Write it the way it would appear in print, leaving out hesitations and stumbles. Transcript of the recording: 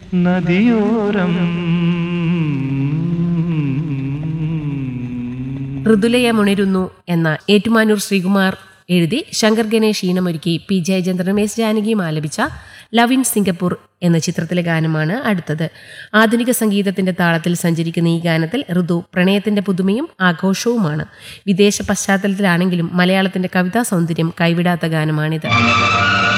നദിയോരം ഋതുലയമുണരുന്നു എന്ന ഏറ്റുമാനൂർ ശ്രീകുമാർ എഴുതി Shankar Ganesh ഈണമൊരുക്കി P ജയചന്ദ്രനും S ജാനകിയും ആലപിച്ച ലവ് ഇൻ സിംഗപ്പൂർ എന്ന ചിത്രത്തിലെ ഗാനമാണ് അടുത്തത്. ആധുനിക സംഗീതത്തിന്റെ താളത്തിൽ സഞ്ചരിക്കുന്ന ഈ ഗാനത്തിൽ ഋതു പ്രണയത്തിന്റെ പുതുമയും ആഘോഷവുമാണ്. വിദേശ പശ്ചാത്തലത്തിലാണെങ്കിലും മലയാളത്തിന്റെ കവിതാ സൗന്ദര്യം കൈവിടാത്ത ഗാനമാണിത്.